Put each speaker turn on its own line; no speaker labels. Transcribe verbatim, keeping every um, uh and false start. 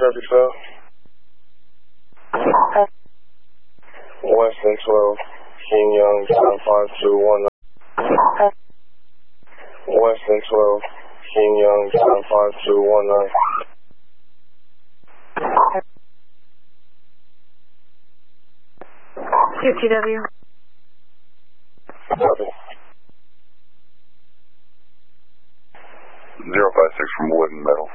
traffic stop. Western twelve, King Young, seven five two one nine. Western twelve, King Young, seven five two one nine.
Q T W.
Copy.
zero five six from Wood and Metal.